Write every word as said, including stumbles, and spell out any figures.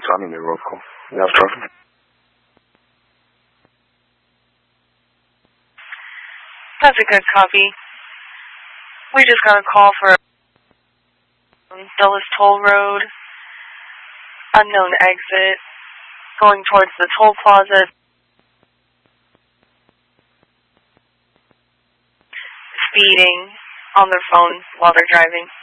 sami mi roll call. Yeah, perfect. That's a good copy. We just got a call for Dulles Toll Road, unknown exit, going towards the toll plaza. Speeding on their phone while they're driving.